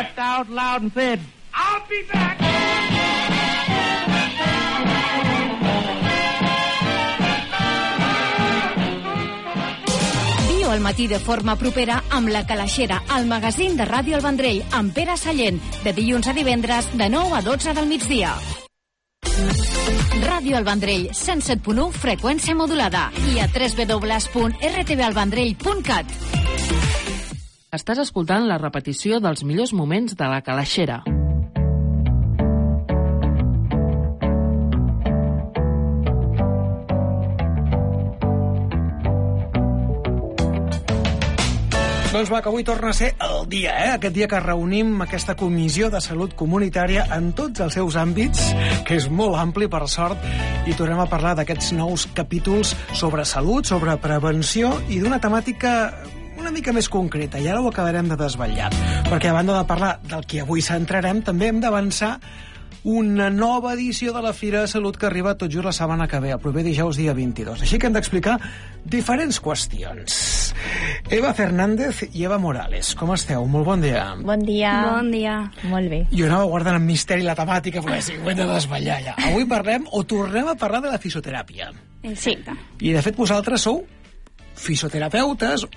laughed out loud and said, I'll be back! Viu al matí de forma propera amb La Calaixera, el magazín de Ràdio El Vendrell, amb Pere Sallent, de dilluns a divendres, de 9 a 12 del migdia. Ràdio El Vendrell, 107.1, freqüència modulada, i a www.rtvalvendrell.cat. Estàs escoltant la repetició dels millors moments de La Calaixera. Doncs va, que avui torna a ser el dia, aquest dia que reunim aquesta comissió de salut comunitària en tots els seus àmbits, que és molt ampli, per sort, i tornem a parlar d'aquests nous capítols sobre salut, sobre prevenció i d'una temàtica una mica més concreta, i ara ho acabarem de desvetllar, perquè a banda de parlar del que avui centrarem, també hem d'avançar una nova edició de la Fira de Salut que arriba tot just la setmana que ve, el proper dijous dia 22. Així que hem d'explicar diferents qüestions. Eva Fernández i Eva Morales, com esteu? Molt bon dia. Bon dia. Bon dia. Molt bé. Jo anava guardant en misteri la temàtica, però sí, ho hem de desvetllar ja. Avui parlem, o tornem a parlar de la fisioteràpia. Exacte. I de fet vosaltres sou fisioterapeutes,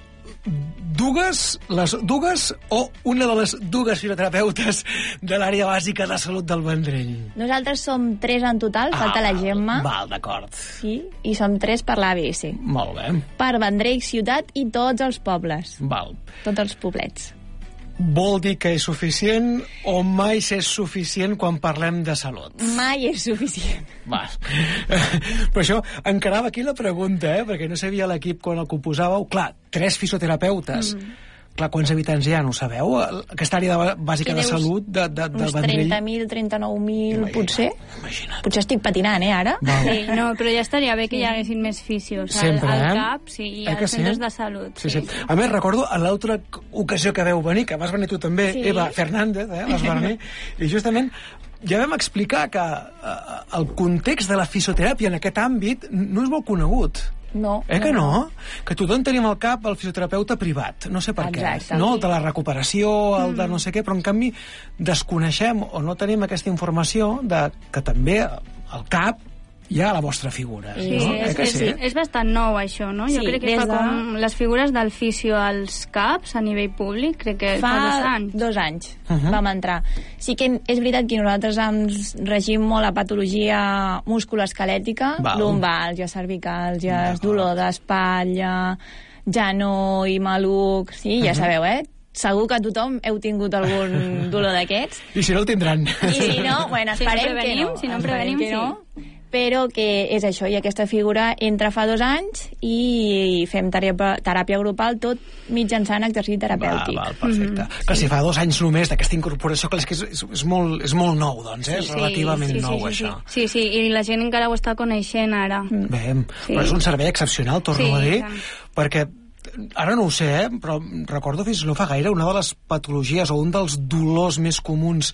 les dues o una de les dues fisioterapeutes de l'àrea bàsica de salut del Vendrell. Nosaltres som 3 en total, falta la Gemma. Val, d'acord. Sí, i som 3 per l'ABS. Molt bé. Per Vendrell ciutat i tots els pobles. Val. Tots els poblets. Vol dir que és suficient o mai és suficient quan parlem de salut? Mai és suficient. Va. Però això encarava aquí la pregunta, perquè no sabia l'equip quan el composàveu. Clar, 3 fisioterapeutes. Clar, quants habitants hi ha, no ho sabeu? Aquesta àrea bàsica de salut del Vendrell. Uns 30.000, 39.000, potser. Imagina't. Potser estic patinant, ara? Sí, no, però ja estaria bé que hi haguessin més fisios sempre, al CAP, sí, i als centres de salut. Sí. A més, recordo a l'altra ocasió que vau venir, que vas venir tu també, sí. Eva Fernández, vas venir, i justament ja vam explicar que el context de la fisioteràpia en aquest àmbit no és molt conegut. No. Que no? Que tothom tenim al cap el fisioterapeuta privat, no sé per què. No, el de la recuperació, el de no sé què, però en canvi desconeixem o no tenim aquesta informació de que també al CAP hi ha la vostra figura. Sí, no? és bastant nou això, no? Jo crec que fa com les figures del fisio als CAPs a nivell públic, crec que fa 2 anys. 2 anys vam entrar. Sí que és veritat que nosaltres ens regim molt la patologia musculoesquelètica, lumbàlgies, cervicàlgies, dolor d'espatlla, genoll, maluc, sí, ja sabeu, Segur que tothom heu tingut algun dolor d'aquests. I si no el tindran. I si no, bueno, esperem que no. Si no prevenim, sí. Però que és això, i aquesta figura entra fa 2 anys i fem teràpia grupal tot mitjançant exercici terapèutic. Val, perfecte. Clar, si fa 2 anys només d'aquesta incorporació, clar, és molt nou, doncs, és relativament nou, això. Sí, i la gent encara ho està coneixent ara. Bé, però és un servei excepcional, torno a dir, perquè ara no ho sé, però recordo fins no fa gaire una de les patologies o un dels dolors més comuns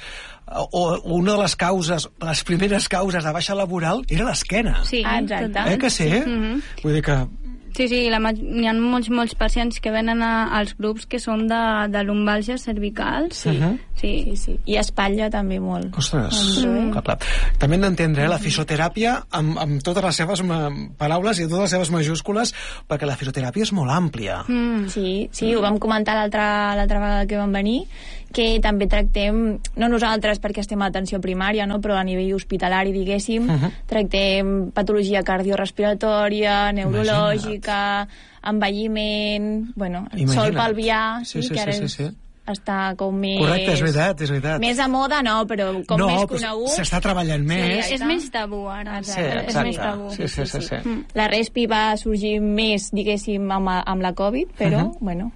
o una de les causes, les primeres causes de baixa laboral era l'esquena. Sí, exacte. Que sí? Vull dir que... Sí, hi ha molts pacients que venen als grups que són de lumbàlgies cervicals. Sí. I espatlla també molt. Ostres, clar. També hem d'entendre la fisioteràpia amb totes les seves paraules i totes les seves majúscules, perquè la fisioteràpia és molt àmplia. Sí, ho vam comentar l'altra vegada que vam venir, que també tractem, no nosaltres perquè estem a atenció primària, no? Però a nivell hospitalari, diguéssim, tractem patologia cardiorespiratòria, neurològica, envelliment, sol pelvià, que ara està com més... Correcte, és veritat. Més a moda, no, però com més conegut. S'està treballant més. És més tabú, ara. És més tabú. Sí. La respi va sorgir més, diguéssim, amb la Covid, però,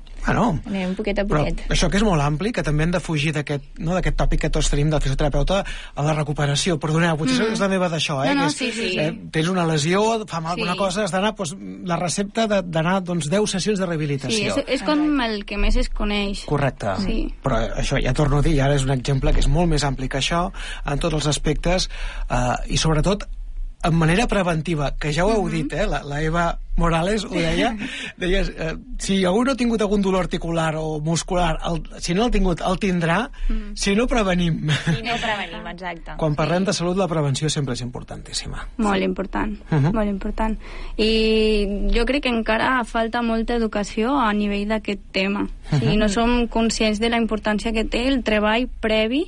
anem poquet a poquet. Però això que és molt ampli, que també hem de fugir d'aquest tòpic que tots tenim del fisioterapeuta a la recuperació. Perdoneu, potser és la meva d'això, Sí. Tens una lesió, fa mal alguna cosa, has d'anar, la recepta d'anar 10 sessions de rehabilitació. Sí, és com el que més es coneix. Correcte. Sí. Però això, ja torno a dir, ara és un exemple que és molt més ampli que això, en tots els aspectes, i sobretot en manera preventiva, que ja ho heu dit, la Eva Morales ho deia, si algú no ha tingut algun dolor articular o muscular, si no l'ha tingut, el tindrà, si no prevenim. Si no prevenim, exacte. Quan parlem de salut, la prevenció sempre és importantíssima. Molt important, molt important. I jo crec que encara falta molta educació a nivell d'aquest tema. Si no som conscients de la importància que té el treball previ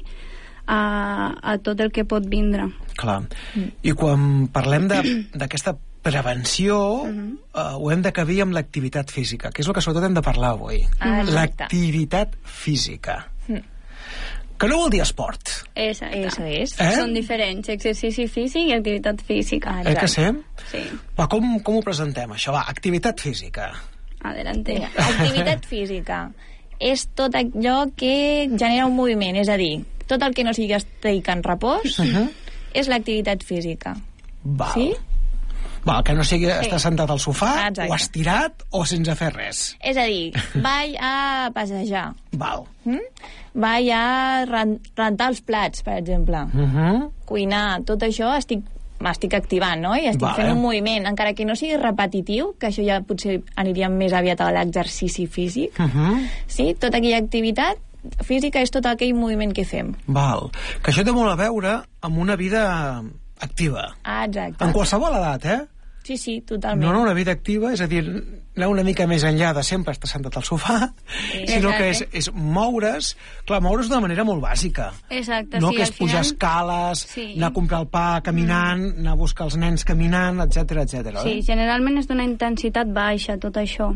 a tot el que pot vindre. Clar. I quan parlem d'aquesta prevenció, ho hem de cabir amb l'activitat física, que és el que sobretot hem de parlar avui. L'activitat física. Que no vol dir esport. Exacte. Eso és. Són diferents, exercici físic i activitat física. Que sí? Sí. Va, com ho presentem, això? Va, activitat física. Adelante. Activitat física és tot allò que genera un moviment, és a dir, tot el que no sigui estic en repòs és l'activitat física. Val. Sí? Val, que no sigui estar sentat al sofà, exacte, o estirat, o sense fer res. És a dir, vaig a passejar. Val. Vaig a rentar els plats, per exemple. Cuinar, tot això m'estic activant, no? I estic fent un moviment, encara que no sigui repetitiu, que això ja potser aniríem més aviat a l'exercici físic. Sí? Tota aquella activitat física és tot aquell moviment que fem. Val. Que això té molt a veure amb una vida activa. Exacte. En qualsevol edat, Sí, totalment. No una vida activa, és a dir, anar una mica més enllà de sempre estar sentat al sofà, sinó que és moure's, clar, moure's d'una manera molt bàsica. Exacte, no? sí, Que és pujar escales, anar a comprar el pa caminant, anar a buscar els nens caminant, etc. Sí, generalment és d'una intensitat baixa, tot això.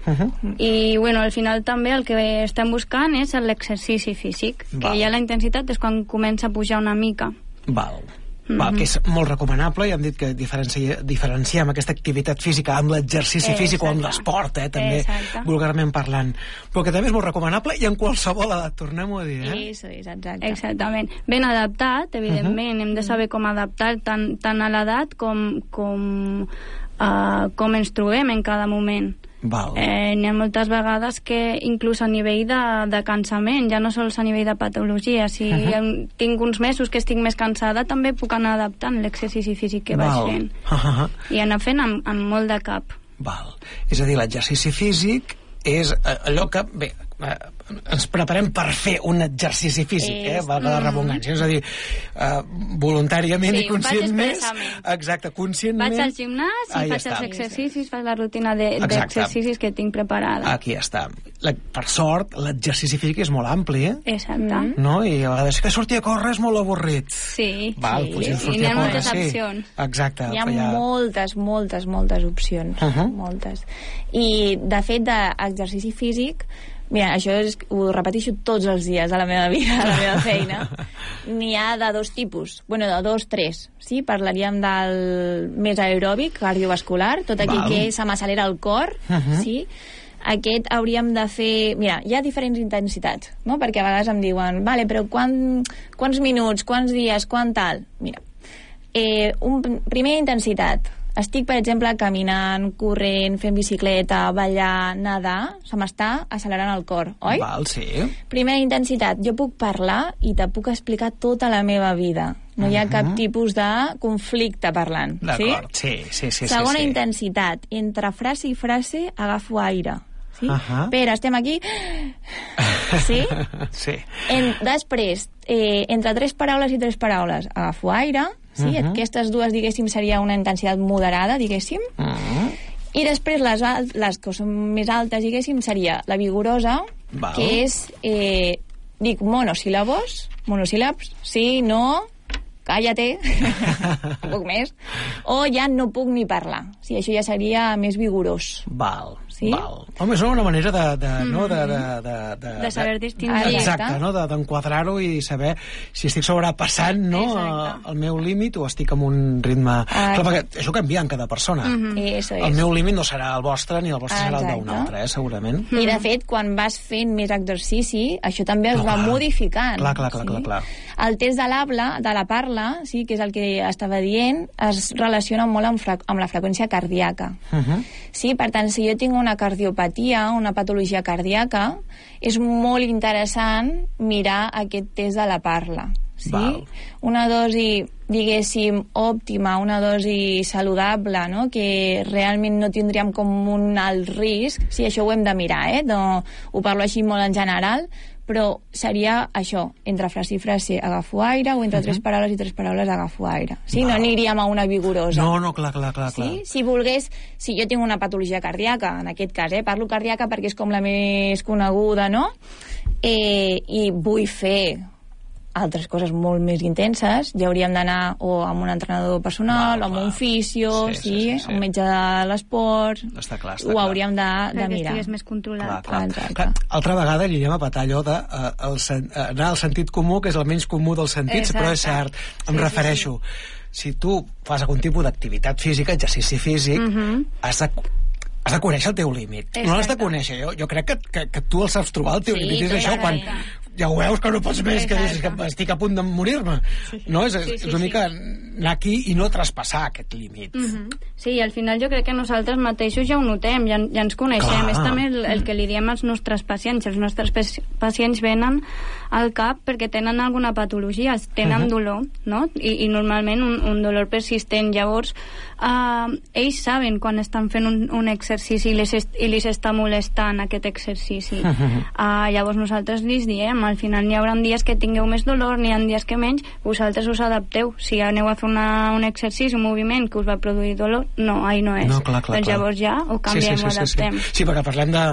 I bueno, al final també el que estem buscant és l'exercici físic, que ja la intensitat és quan comença a pujar una mica. Val, que és molt recomanable, i hem dit que diferenciem aquesta activitat física amb l'exercici físic o amb l'esport, també, vulgarment parlant, però que també és molt recomanable i en qualsevol edat, tornem-ho a dir, Eso és, exacte. Exactament. Ben adaptat, evidentment, hem de saber com adaptar tant a l'edat com ens trobem en cada moment. N'hi ha moltes vegades que inclús a nivell de cansament, ja no sols a nivell de patologia, si tinc uns mesos que estic més cansada, també puc anar adaptant l'exercici físic que vaig fent i anar fent amb molt de cap. És a dir, l'exercici físic és allò que, bé, ens preparem per fer un exercici físic, valga la redundància, és a dir, voluntàriament i conscientment. Exacte, conscientment. Vaig al gimnàs i faig els exercicis, faig la rutina d'exercicis que tinc preparada. Aquí està. Per sort, l'exercici físic és molt ampli, Exacte. No? I a vegades que sortir a córrer és molt avorrit. Sí. I n'hi ha moltes opcions. Exacte. Hi ha moltes opcions. Moltes. I, de fet, d'exercici físic, mira, això ho repeteixo tots els dies de la meva vida, de la meva feina. N'hi ha de dos tipus. Bueno, de dos, tres. Sí? Parlaríem del més aeròbic, cardiovascular, tot aquell que se m'accelera el cor, sí? Aquest hauríem de fer... Mira, hi ha diferents intensitats, no? Perquè a vegades em diuen, vale, però quants minuts, quants dies, quant tal? Mira, primera intensitat. Estic, per exemple, caminant, corrent, fent bicicleta, ballar, nedar, se m'està accelerant el cor, oi? Sí. Primera intensitat, jo puc parlar i te puc explicar tota la meva vida. No hi ha cap tipus de conflicte parlant. D'acord, sí. Segona intensitat, entre frase i frase agafo aire. Sí? Pere, estem aquí. Sí? Sí. Després, entre tres paraules i tres paraules, agafo aire. Sí? Aquestes dues, diguéssim, seria una intensitat moderada, diguéssim. I després les que són més altes, diguéssim, seria la vigorosa, que és, dic monosíl·labs, sí, no, cállate, un poc més, o ja no puc ni parlar. Sí, això ja seria més vigorós. Sí? Home, és una manera de saber distingir. Exacte, no? D'enquadrar-ho i saber si estic sobrepassant el meu límit o estic amb un ritme... Clar, perquè això canvia en cada persona. El meu límit no serà el vostre ni el vostre serà el d'un altre, segurament. I de fet, quan vas fent més exercici, això també es va modificant. Clar. El test de l'habla, de la parla, sí, que és el que estava dient, es relaciona molt amb la freqüència cardíaca. Sí, per tant, si jo tinc una cardiopatia, una patologia cardíaca, és molt interessant mirar aquest test de la parla. sí? Una dosi, diguéssim, òptima, una dosi saludable, no? Que realment no tindríem com un alt risc, sí, això ho hem de mirar, no, ho parlo així molt en general, però seria això, entre frase i frase agafo aire, o entre 3 paraules i 3 paraules agafo aire. Sí, no aniríem a una vigorosa. No, clar. Sí? Si volgués, si jo tinc una patologia cardíaca, en aquest cas, parlo cardíaca perquè és com la més coneguda, no? I vull fer altres coses molt més intenses, ja hauríem d'anar o amb un entrenador personal, o amb un fisio, un metge de l'esport, ho hauríem de mirar. Perquè estigués més controlat. Clar. Altra vegada anirem a petar allò d'anar al sentit comú, que és el menys comú dels sentits, però és cert, em refereixo. Si tu fas algun tipus d'activitat física, exercici físic, has de conèixer el teu límit. No l'has de conèixer. Jo crec que tu el saps trobar, el teu límit. És això, quan ja ho veus que no pots més, que estic a punt de morir-me. És una mica anar aquí i no traspassar aquest límit. Sí, al final jo crec que nosaltres mateixos ja ho notem, ja ens coneixem. És també el que li diem als nostres pacients. Els nostres pacients venen al CAP perquè tenen alguna patologia, tenen dolor, no? I normalment un dolor persistent. Llavors, ells saben quan estan fent un exercici i li està molestant aquest exercici. Llavors nosaltres li diem, al final n'hi haurà dies que tingueu més dolor, n'hi ha dies que menys, vosaltres us adapteu. Si aneu a fer un exercici, un moviment que us va produir dolor, no, ahí no és. Doncs llavors ja ho canviem, ho adaptem. Sí, perquè parlem de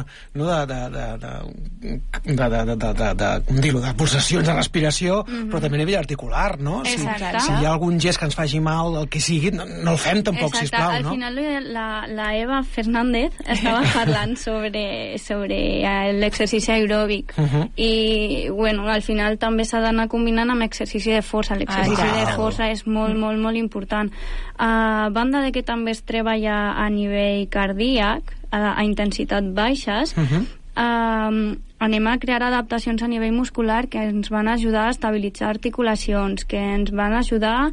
pulsacions de respiració, però també a nivell articular, no? Si hi ha algun gest que ens faci mal, el que sigui, no el fem tampoc, sisplau, no? Al final la Eva Fernández estava parlant sobre l'exercici aeròbic i, bueno, al final també s'ha d'anar combinant amb exercici de força. L'exercici de força és molt, molt, molt important. A banda de que també es treballa a nivell cardíac, a intensitat baixes, anem a crear adaptacions a nivell muscular que ens van ajudar a estabilitzar articulacions, que ens van ajudar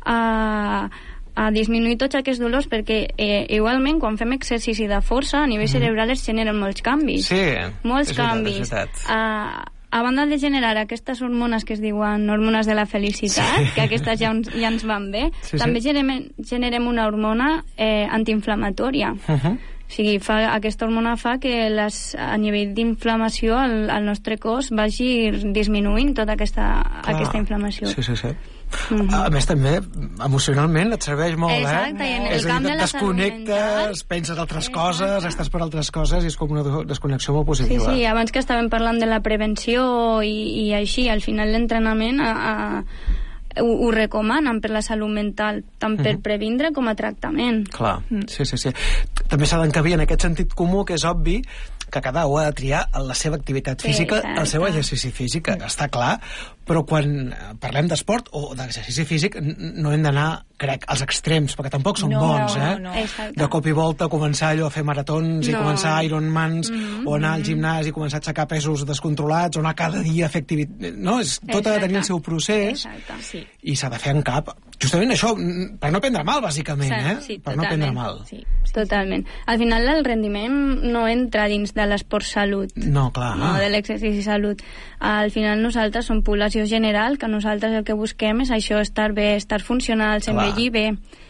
a disminuir tots aquests dolors, perquè igualment quan fem exercici de força a nivell cerebral es generen molts canvis. Sí, molts canvis. A banda de generar aquestes hormones que es diuen hormones de la felicitat, que aquestes ja ens van bé, també generem una hormona antiinflamatòria. O sigui, aquesta hormona fa que a nivell d'inflamació el nostre cos vagi disminuint tota aquesta inflamació. Sí. A més, també, emocionalment et serveix molt, Exacte, i en el camp de la salut mental. Desconnectes, penses altres coses, estàs per altres coses, i és com una desconnexió molt positiva. Sí, abans que estàvem parlant de la prevenció i així, al final l'entrenament ho recomanen per la salut mental, tant per previndre com a tractament. Clar, sí. També s'ha d'encabir en aquest sentit comú, que és obvi que cada un ha de triar la seva activitat física, el seu exercici físic, està clar, però quan parlem d'esport o d'exercici físic no hem d'anar, crec, als extrems, perquè tampoc són bons, No. De cop i volta començar allò a fer maratons i començar Ironmans, o anar al gimnàs i començar a aixecar pesos descontrolats, o anar cada dia a fer activitat... No, tot ha de tenir el seu procés i s'ha de fer en cap. Justament això, per no prendre mal, bàsicament, per no prendre mal. Totalment. Al final el rendiment no entra dins de l'esport salut. No, clar. No, de l'exercici salut. Al final nosaltres som població general, que nosaltres el que busquem és això, estar bé, estar funcionals, envellir bé.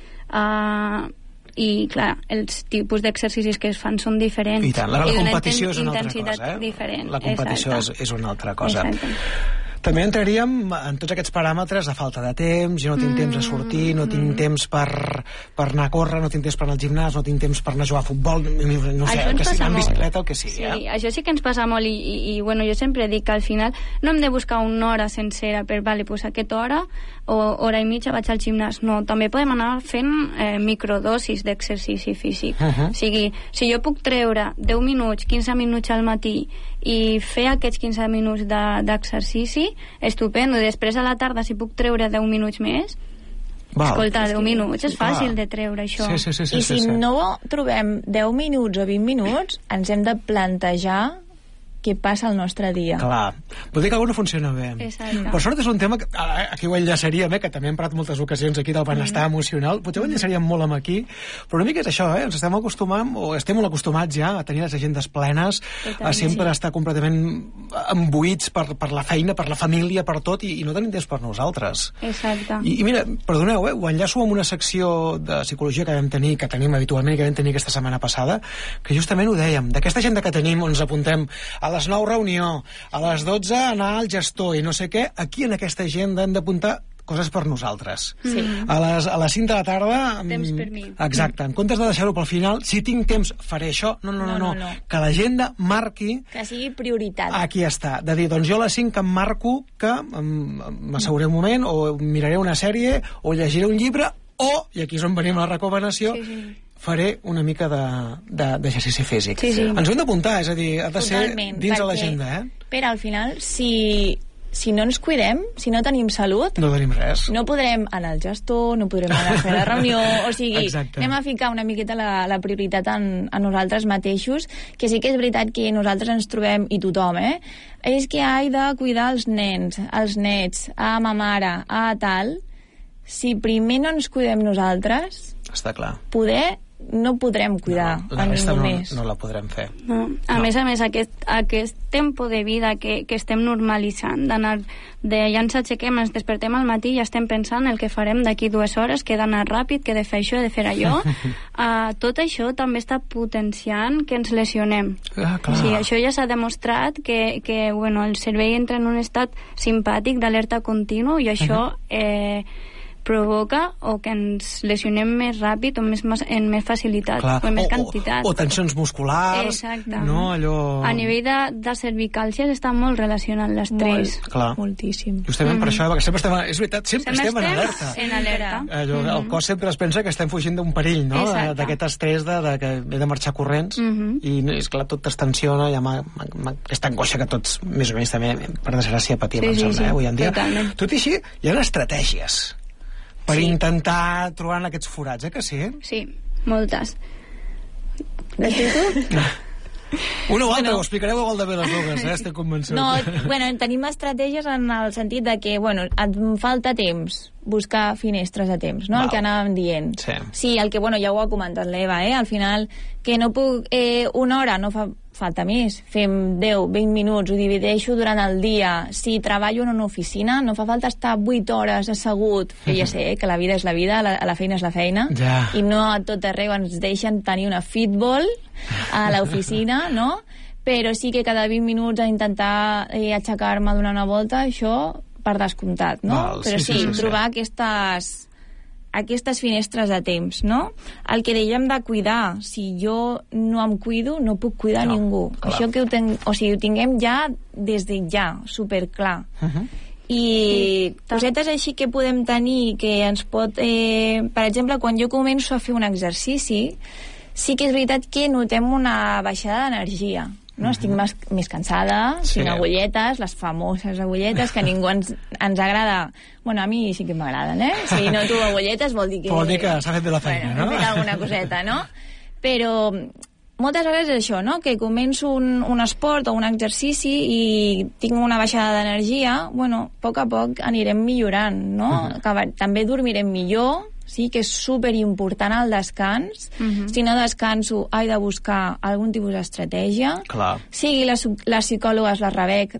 I, clar, els tipus d'exercicis que es fan són diferents. I tant, la competició és una altra cosa, diferent. La competició és una altra cosa. Exacte. També entraríem en tots aquests paràmetres de falta de temps, jo no tinc temps a sortir, no tinc temps per anar a córrer, no tinc temps per anar al gimnàs, no tinc temps per anar a jugar a futbol, no sé, el que sigui, en bicicleta, el que sigui. Sí, això sí que ens passa molt i bueno, jo sempre dic que al final no hem de buscar una hora sencera per, pues aquesta hora o hora i mitja vaig al gimnàs. No, també podem anar fent microdosis d'exercici físic. O sigui, si jo puc treure 10 minuts, 15 minuts al matí i fer aquests 15 minuts d'exercici, estupendo. I després a la tarda, si puc treure 10 minuts més, escolta, 10 minuts és fàcil de treure, això. I si no trobem 10 minuts o 20 minuts, ens hem de plantejar què passa al nostre dia. Clar, vol dir que alguna funciona bé. Exacte. Per sort és un tema que aquí ho enllaçaríem, que també hem parlat moltes ocasions aquí del benestar emocional, potser ho enllaçaríem molt amb aquí, però una mica és això, ens estem acostumant, o estem molt acostumats ja a tenir les agendes plenes, a sempre estar completament embuïts per la feina, per la família, per tot, i no tenim temps per nosaltres. Exacte. I mira, perdoneu, ho enllaço amb una secció de psicologia que tenim habitualment, que vam tenir aquesta setmana passada, que justament ho dèiem, d'aquesta agenda que tenim on ens apuntem a les 9 reunió, a les 12 anar al gestor i no sé què, aquí en aquesta agenda hem d'apuntar coses per nosaltres. Sí. A les 5 de la tarda... Temps per mi. Exacte. En comptes de deixar-ho pel final, si tinc temps, faré això. No. Que l'agenda marqui... Que sigui prioritat. Aquí està. De dir, doncs jo a les 5 em marco que m'asseuré un moment, o miraré una sèrie, o llegiré un llibre, o, i aquí és on venim a la recomanació, faré una mica d'exercici físic. Sí. Ens ho hem d'apuntar, és a dir, ha de Totalment, ser dins de l'agenda, Però al final, si no ens cuidem, si no tenim salut, no tenim res. no podrem anar al gestor, no podrem anar a fer la reunió, o sigui, Exacte. anem a ficar una miqueta la prioritat a nosaltres mateixos, que sí que és veritat que nosaltres ens trobem, i tothom, és que he de cuidar els nens, els nets, a ma mare, a tal. Si primer no ens cuidem nosaltres, Està clar. no podrem cuidar la a resta ningú més. no la podrem fer. No. A més, aquest tempo de vida que estem normalitzant, ja ens aixequem, ens despertem al matí i ja estem pensant el que farem d'aquí 2 hores, que he d'anar ràpid, que he de fer això, he de fer allò. Tot això també està potenciant que ens lesionem. Clar. Sí, això ja s'ha demostrat que el cervell entra en un estat simpàtic d'alerta continu i això provoca o que ens lesionem més ràpid o en més facilitat o en més quantitat. O tensions musculars. Exacte. No, allò... A nivell de cervicàlcies està molt relacionat l'estrès. Moltíssim. Justament per això, perquè sempre estem... És veritat, sempre estem en alerta. En alerta. El cos sempre es pensa que estem fugint d'un perill, no? D'aquest estrès de que he de marxar corrents i, és clar, tot es tensiona i aquesta angoixa que tots, més o menys, també, per desgràcia, patim, em sembla, avui en dia. Totalment. Tot i així, hi ha estratègies per intentar trobar en aquests forats, que sí? Sí, moltes. Les dius tu? Una o altra, ho explicareu igual de bé les dues, estic convençut. No, tenim estratègies en el sentit de que, et falta temps, buscar finestres de temps, no? El que anàvem dient. Sí, el que, ja ho ha comentat l'Eva, al final, que no puc... una hora no fa falta més, fem 10, 20 minuts, ho divideixo durant el dia. Si treballo en una oficina, no fa falta estar 8 hores assegut, que ja sé que la vida és la vida, la feina és la feina, i no a tot arreu ens deixen tenir una fitball a l'oficina, no? Però sí que cada 20 minuts a intentar aixecar-me a donar una volta, això per descomptat, no? Però sí, trobar aquestes finestres de temps, no? El que dèiem de cuidar, si jo no em cuido, no puc cuidar ningú. Això que ho tinguem ja des de ja, superclar. I cosetes així que podem tenir que ens pot... per exemple, quan jo començo a fer un exercici, sí que és veritat que notem una baixada d'energia, no? Estic més cansada, tinc agulletes, les famoses agulletes, que a ningú ens agrada. A mi sí que m'agraden, Si no tu agulletes vol dir que... Vol dir que s'ha fet bé la feina, no? He fet alguna coseta, no? Però moltes vegades és això, no? Que començo un esport o un exercici i tinc una baixada d'energia, a poc anirem millorant, no? També dormirem millor, sí que és superimportant el descans. Si no descanso, he de buscar algun tipus d'estratègia. Sigui les psicòlogues, la Rebec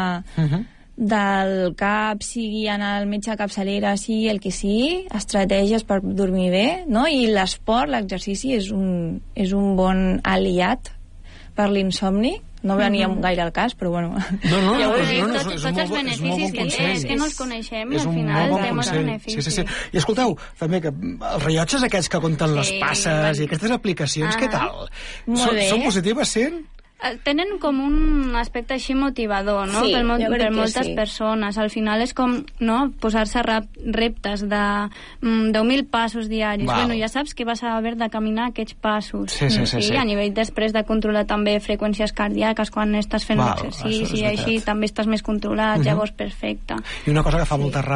del CAP, sigui anar al metge capçalera, sigui el que sigui, estratègies per dormir bé, no? I l'esport, l'exercici és un bon aliat per l'insomni. No venia gaire al cas, però No, tots els beneficis que té, és que no els coneixem i al final té molts beneficis. Sí. I escolteu, també, que els rellotges aquests que compten les passes i aquestes aplicacions, què tal? Són positives, sí? Tenen com un aspecte així motivador, no? Per moltes persones. Al final és com posar-se reptes de 10.000 passos diaris. Ja saps que vas a haver de caminar aquests passos. I a nivell després de controlar també freqüències cardíaques quan estàs fent exercici i així també estàs més controlat, llavors perfecte. I una cosa que fa molta ràbia,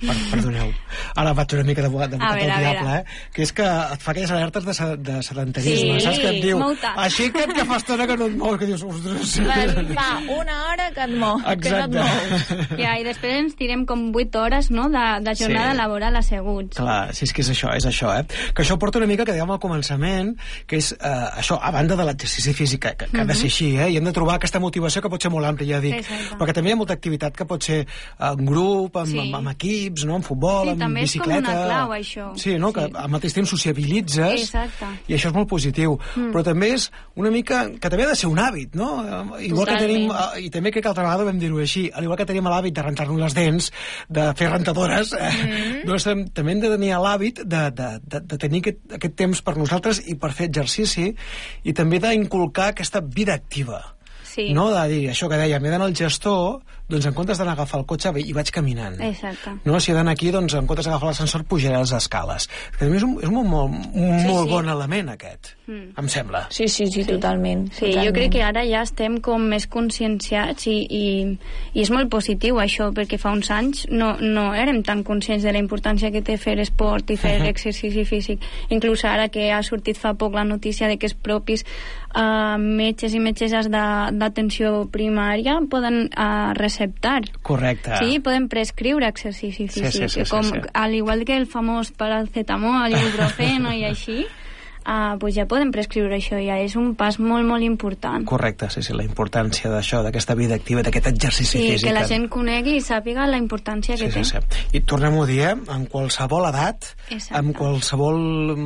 Perdoneu. Ara vaig una mica de bocat del diable, que és que et fa aquelles alertes de sedentarisme, saps? Que et diu, aixeca't que fa estona que no et mous, que dius, ostres... Fa una hora que et mou, que no et mous. I després ens tirem com 8 hores, no?, de jornada laboral asseguts. Clar, sí, és que és això, Que això porta una mica, que dèiem al començament, que és això, a banda de l'exercici físic, que ha de ser així, i hem de trobar aquesta motivació que pot ser molt àmplia, ja dic, perquè també hi ha molta activitat que pot ser en grup, amb equips, no?, en futbol, en bicicleta... Sí, també és com una clau, això. Sí, no?, que al mateix temps sociabilitzes, i això és molt positiu. Però també és una mica... que també ha de ser un hàbit, no? Igual que tenim, i també crec que altra vegada vam dir-ho així, al igual que tenim l'hàbit de rentar-nos les dents, de fer rentadores, doncs també hem de tenir l'hàbit de tenir aquest temps per nosaltres i per fer exercici, i també d'inculcar aquesta vida activa. No de dir, això que deia, m'he d'anar al gestor, doncs en comptes d'anar a agafar el cotxe i vaig caminant. Exacte. No, si he d'anar aquí, doncs en comptes d'agafar l'ascensor pujaré les escales. Que també és un molt bon element, aquest, em sembla. Sí, totalment. Sí, jo crec que ara ja estem com més conscienciats i és molt positiu això, perquè fa uns anys no érem tan conscients de la importància que té fer esport i fer exercici físic. Inclús ara que ha sortit fa poc la notícia de que els propis metges i metgesses d'atenció primària poden receptar. Correcte. Sí, poden prescriure exercici físic. Al igual que el famós paracetamol, ibuprofeno i així, pues ja poden prescriure això, ja és un pas molt, molt important. Correcte, sí, la importància d'això, d'aquesta vida activa, d'aquest exercici físic. Sí, que la gent conegui i sàpiga la importància que té. I tornem-ho a dir, en qualsevol edat, en qualsevol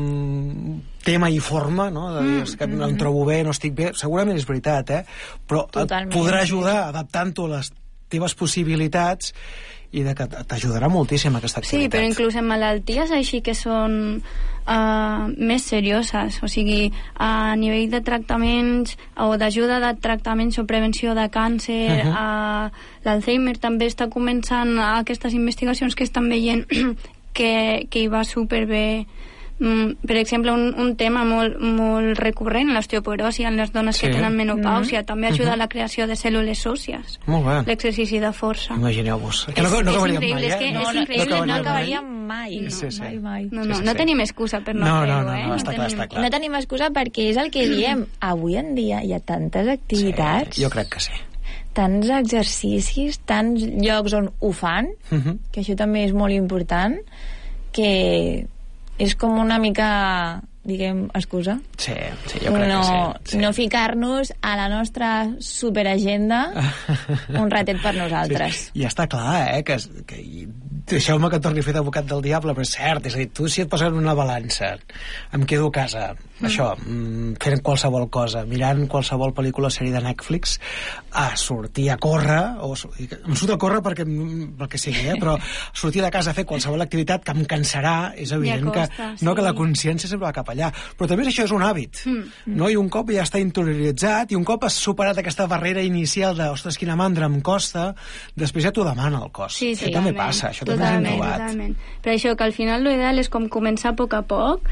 tema i forma, no? De dir, que no em trobo bé, no estic bé, segurament és veritat, però et podrà ajudar adaptant-ho a les teves possibilitats i que t'ajudarà moltíssim aquesta activitat. Sí, però inclús en malalties així que són més serioses, o sigui, a nivell de tractaments o d'ajuda de tractaments o prevenció de càncer, l'Alzheimer també està començant aquestes investigacions que estan veient que hi va superbé. Per exemple, un tema molt recurrent, l'osteoporosi en les dones que tenen menopàusia, també ajuda a la creació de cèl·lules òssies. Molt bé. L'exercici de força. Imagineu-vos. És increïble, és increïble. No acabaríem mai. Mai. No tenim excusa per no fer-ho, No, està clar. No tenim excusa perquè és el que diem. Avui en dia hi ha tantes activitats. Jo crec que sí. Tants exercicis, tants llocs on ho fan, que això també és molt important, que és com una mica, diguem, excusa. Sí, jo crec que sí. No ficar-nos a la nostra superagenda un ratet per nosaltres. I està clar, que deixeu-me que torni a fer d'advocat del diable, però és cert, és a dir, tu si et poses en una balança, em quedo a casa, això, fent qualsevol cosa, mirant qualsevol pel·lícula o sèrie de Netflix, a sortir a córrer, em surt a córrer perquè sigui, però sortir de casa a fer qualsevol activitat que em cansarà, és evident que la consciència sempre va cap allà. Però també això és un hàbit, no? I un cop ja està interioritzat, i un cop has superat aquesta barrera inicial de, ostres, quina mandra em costa, després ja t'ho demana el cos. Això també passa, això també és innovat. Per això que al final l'ideal és com començar a poc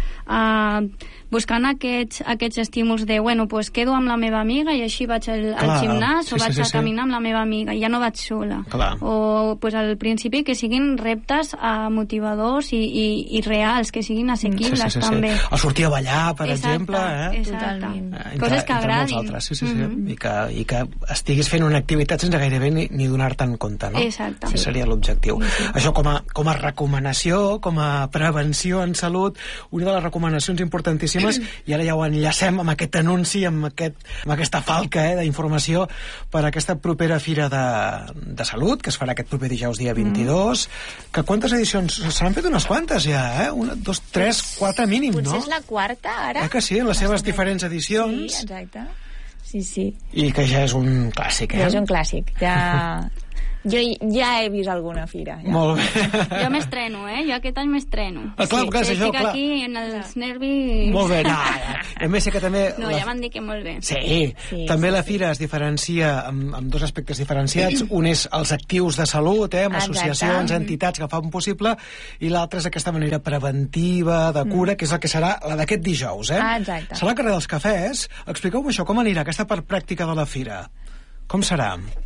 buscant aquests estímuls de, bueno, pues quedo amb la meva amiga i així vaig al gimnàs o vaig a caminar amb la meva amiga i ja no vaig sola. O pues al principi que siguin reptes motivadors i reals, que siguin assequibles també. O sortir a ballar, per exemple. Totalment. Coses que agradin. I que estiguis fent una activitat sense gairebé ni donar-te'n compte, no? Exacte. Seria l'objectiu. Això com a recomanació, com a prevenció en salut, una de les recomanacions importantíssimes, i ara ja ho enllacem amb aquest anunci, amb aquesta falca d'informació per a aquesta propera Fira de Salut, que es farà aquest proper dijous dia 22, que quantes edicions? Se n'han fet unes quantes ja, 1, 2, 3, 4 mínim, no? Potser és la quarta, ara? Que sí, en les seves diferents edicions. Sí, exacte. Sí. I que ja és un clàssic, Ja és un clàssic, Jo ja he vist alguna fira. Molt bé. Jo m'estreno, jo aquest any m'estreno. Clar, és això, clar. Estic aquí en els nervis... Molt bé, a més sé que també... No, ja m'han dit que molt bé. Sí, també la fira es diferencia amb dos aspectes diferenciats. Un és els actius de salut, amb associacions, entitats que fan possible, i l'altre és aquesta manera preventiva, de cura, que és el que serà la d'aquest dijous, Exacte. Serà al carrer dels Cafès. Expliqueu-me això, com anirà aquesta part pràctica de la fira? Com serà?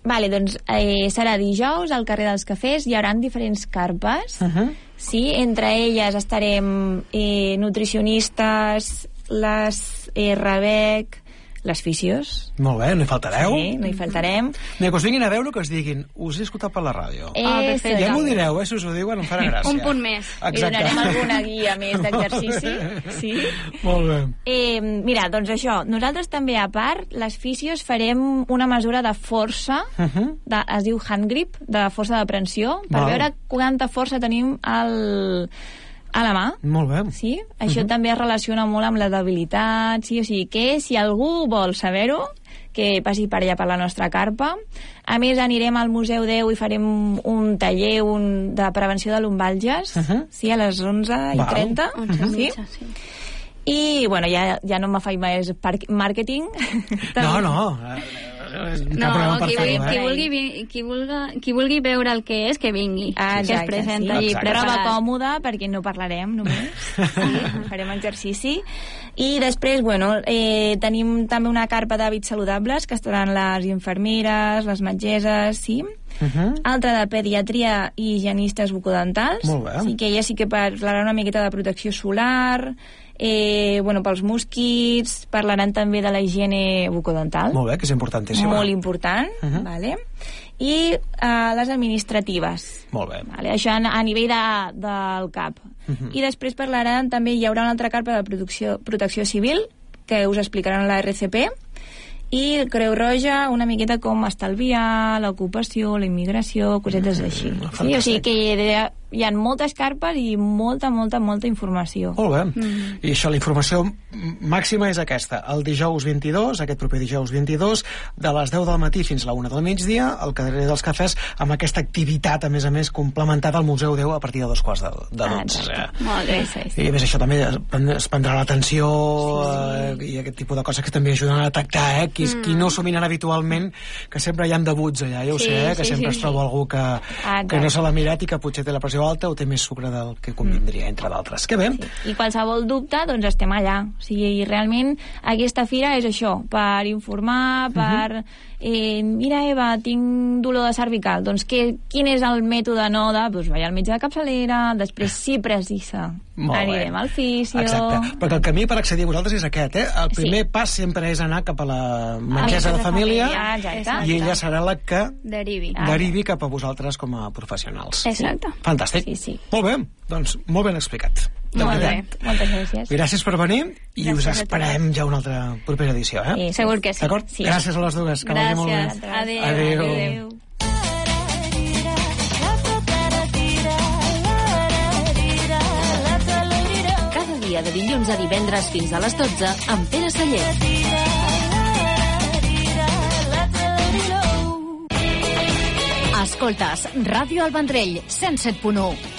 Vale, doncs serà dijous al carrer dels Cafès, hi haurà diferents carpes, sí, entre elles estarem nutricionistes, les Rebec, les fisios. Molt bé, no hi faltareu? Sí, no hi faltarem. Mira, que us vinguin a veure, que us diguin, us he escoltat per la ràdio. Ja m'ho direu, si us ho diuen em farà gràcia. Un punt més. Li donarem alguna guia més d'exercici. Sí? Molt bé. Mira, doncs això, nosaltres també, a part, les fisios farem una mesura de força, es diu hand grip, de força d'aprehensió, per veure quanta força tenim a la mà. Molt bé. Sí? Això també es relaciona molt amb la debilitat, sí? O sigui que si algú vol saber-ho, que passi per allà per la nostra carpa. A més, anirem al Museu 10 i farem un taller de prevenció de lumbàlgies, sí, a les 11:30. Sí? I, bueno, ja no me faig més màrqueting. No, qui vulgui veure el que és, que vingui. Que es presenta allí preparat. Roba còmoda, perquè no parlarem només. Farem exercici. I després, bueno, tenim també una carpa d'hàbits saludables, que estaran les infermeres, les metgesses, sí? Altra de pediatria i higienistes bucodentals. Molt bé. Sí, que ella sí que parlarà una miqueta de protecció solar, pels mosquits, parlaran també de la higiene bucodental. Molt bé, que és importantíssima. Molt important, vale? I les administratives. Molt bé. Vale? Això a nivell del CAP. I després parlaran també, hi haurà una altra carpa de protecció civil, que us explicaran la RCP, i Creu Roja una miqueta com estalviar, l'ocupació, la immigració, cosetes així. Sí? O sigui que hi ha moltes carpes i molta informació. Molt bé. I això, la informació màxima és aquesta. El dijous 22, aquest proper dijous 22, de les 10 del matí fins a la 1 del migdia, al carrer dels Cafès, amb aquesta activitat, a més, complementada al Museu 10 a partir de 2:15. Molt bé. I a més, això també es prendrà l'atenció i aquest tipus de coses que també ajuden a detectar, qui no s'ho miren habitualment, que sempre hi ha debuts allà, ja ho sé, que sempre es troba algú que no se l'ha mirat i que potser té la pressió alta o té més sucre del que convindria, entre d'altres. Que bé. Sí. I qualsevol dubte, doncs estem allà. O sigui, realment aquesta fira és això, per informar, per... mira, Eva, tinc dolor de cervical. Doncs quin és el mètode doncs vaig al metge de capçalera, després, si precisa, anirem al fisio... Exacte, perquè el camí per accedir a vosaltres és aquest, El primer pas sempre és anar cap a la metgessa de família i ella serà la que derivi cap a vosaltres com a professionals. Exacte. Fantàstic. Sí. Molt bé, doncs molt ben explicat. Molt bé, moltes gràcies. Gràcies per venir i us esperem ja una altra propera edició, Segur que sí. D'acord? Sí. Gràcies a les dues, que vagi molt bé. Adéu. Cada dia de dilluns a divendres fins a les 12 amb Pere Sallent. Escoltes Ràdio El Vendrell, 107.1.